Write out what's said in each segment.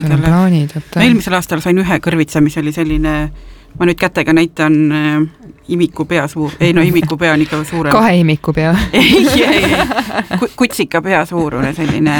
eelmisel aastal sain ühe kõrvitsa, mis oli selline, ma nüüd kätega näitan imiku pea suur, imiku pea on ikka suurem. 2 imiku pea. ei. Kutsika pea suurune, selline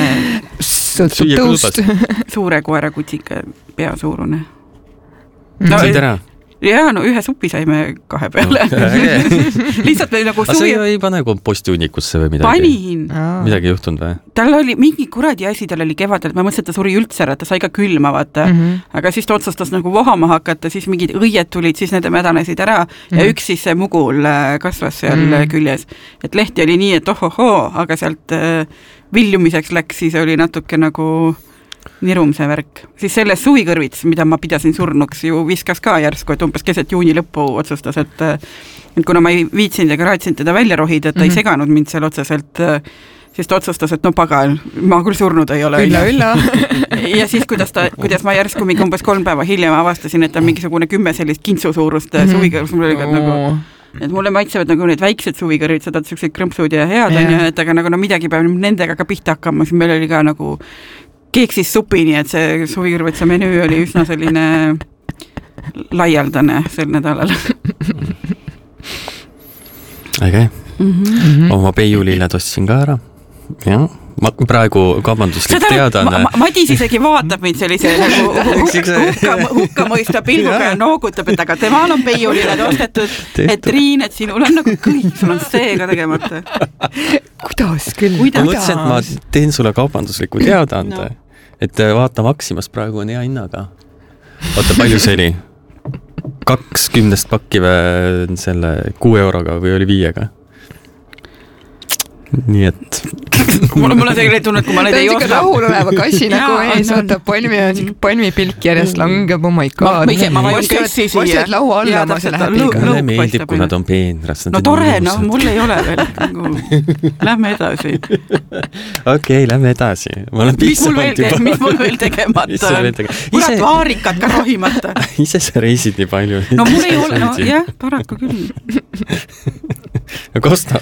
suure koera kutsika pea suurune. Sõid ära? Jaa, no ühe supi saime 2 peale. Lihtsalt meil nagu suvi... Sa ei pane kompostihunnikusse või midagi? Panin. Midagi juhtunud või? Tal oli mingi kuradi asi, tal oli kevadel, ma mõtlesin, et ta suri üldse ära, ta sai ka külma, vaata. Aga siis ta otsustas nagu vohama hakata, siis mingid õied tulid, siis need mädanesid ära ja üks siis see mugul kasvas seal küljes. Et lehti oli nii, et ohohoo, aga sealt viljumiseks läks, siis oli natuke nagu... nirum see värk. Siis selles suvikõrvits, mida ma pidasin surnuks, ju viskas ka järsku, et umbes keset juuni lõppu otsustas, et kuna ma ei viitsinud ja raatsin teda välja rohida, et ta ei seganud mind seal otseselt, siis ta otsustas, et no pagal, ma küll surnud ei ole. Ülla. Ja siis, kuidas ma järsku mingi umbes 3 päeva hiljem avastasin, et on mingisugune 10 sellist kintsu suurust suvikõrvits, mul oli ka nagu... Et mulle maitsevad nagu need väiksed suvikõrvitsad, et sellised krõmpsud ja head on ja et aga nagu midagi peab nendega ka pihta hakkama, siis meil oli ka nagu keeksis supi, nii et see suvikõrvitsa menüü oli üsna selline laialdane sel nädalal. Äge. Oma peiulilled ostsin ka ära. Jah. Ma praegu kaubanduslik teadane. Madis isegi vaatab mind sellise hukka mõista pilguga ja noogutab, et aga temal on peiulilled ostetud, et Triin, et sinul on nagu kõik, sul on see ka tegemata. Kuidas küll? Ma mõtlesin, et ma teen sulle kaubandusliku teadande, et vaata Maximas praegu on hea hinnaga. Vaata, palju see oli? 20 pakki või selle 6 euroga või oli 5-ga? Nii et mul on selline tunne, et kui ma neid ei osta. Ta on rahul oleva kassi nagu ees, vaata palmipilk järjest langeb, oh my god. Ma vajun kössi siia. Ostad laua alla, ma see läheb liiga. Mulle meeldib, kui nad on peenrast. No tore, no mul ei ole veel. Lähme edasi. Okei, lähme edasi. Mis mul veel tegemata on? Kurat vaarikad ka rohimata. Ise sa reisid nii palju. No mul ei ole, no jah, paraku küll. Kosta,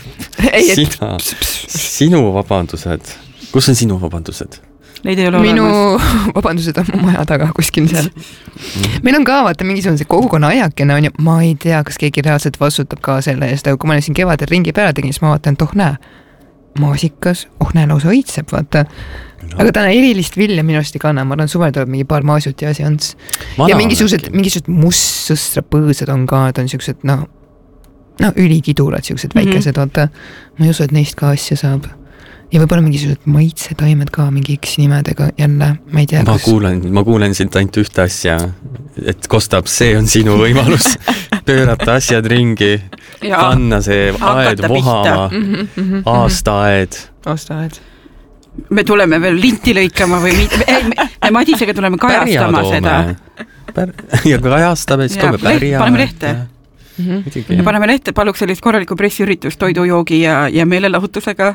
sinu vabandused. Kus on sinu vabandused? Neid ei ole minu vabandused on mu maja taga kuskil seal. Meil on ka vaata mingisugune kogukonna ajakene on ja ma ei tea, kas keegi reaalselt vastutab ka selle eest, aga kui ma olen siin kevadel ringi peale tegin, siis ma vaatan, et maasikas, lausa õitseb, vaata. Aga täna erilist vilja minust ei kanna, ma arvan, suvel tuleb mingi paar maasut ja asi ants. Ja mingisugused mustsõstrapõõsad on ka, et on siuksed, ülikidurad, siuksed väikesed, vaata. Ma ei usu, et neist ka asja saab. Ja võibolla mingisugused maitsetaimed ka mingi X-nimedega jälle, ma ei tea. Ma kuulen siit ainult ühte asja, et Kostab, see on sinu võimalus pöörata asjad ringi, panna see aed vohama, aastaaed. Me tuleme veel linti lõikama või me Madisega tuleme kajastama seda. Ja kajastame, siis toome pärja. Paneme lehte. Ja paneme lehte, paluks sellist korralikku pressiüritust toidujoogi ja meelelahutusega.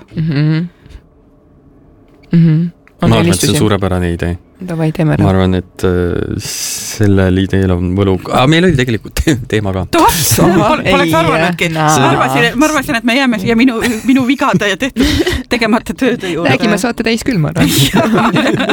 Ma arvan, et see on suurepärane idee. Ma arvan, et sellel ideel on võlu. Aga meil oli tegelikult teema ka. Poleks arvanudki. Ma arvasin, et me jääme siia minu vigada ja tegemata tööde juurde. Räägime saate täis küll, ma arvan.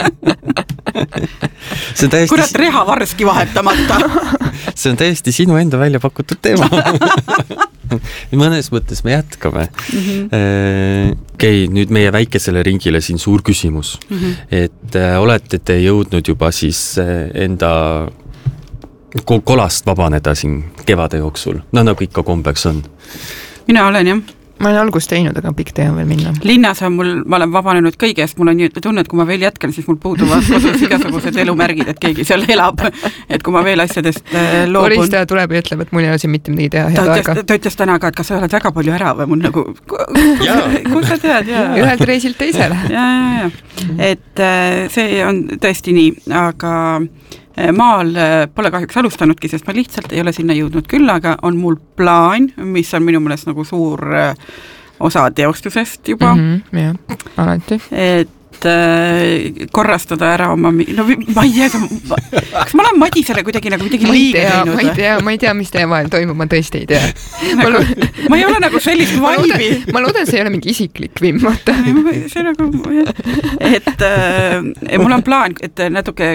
Kurat reha varski vahetamata. See on täiesti sinu enda välja pakutud teema. Mõnes mõttes me jätkame. Okei, nüüd meie väikesele ringile siin suur küsimus. Et olete te jõudnud juba siis enda kolast vabaneda siin kevade jooksul? No nagu ikka kombeks on. Mina olen, jah. Ma olen algust teinud, aga pikk tee on veel minna. Linnas on ma olen vabanenud kõigest, mul on nii tunne, et kui ma veel jätkan, siis mul puuduvad kodus igasugused elumärgid, et keegi seal elab, et kui ma veel asjadest loobun. Koristaja tuleb ja ütleb, et mul ei ole siin mitte midagi teha head aega. Ta ütles täna ka, et kas sa oled väga palju ära või mul nagu, kus sa tead? Ühelt reisilt teisele. Ja. Et see on tõesti nii, aga maal pole kahjuks alustanudki, sest ma lihtsalt ei ole sinna jõudnud küll, aga on mul plaan, mis on minu meelest nagu suur osa teostusest juba. Jah, alati. Et et korrastada ära oma, no ma ei tea, kas ma olen Madisele kuidagi nagu midagi liiga teinud? Ma ei tea, mis teie vahel toimub, ma tõesti ei tea. Ma ei ole nagu sellist vaibi. Ma loodan, see ei ole mingi isiklik vimm, vaata. See nagu, et mul on plaan, et natuke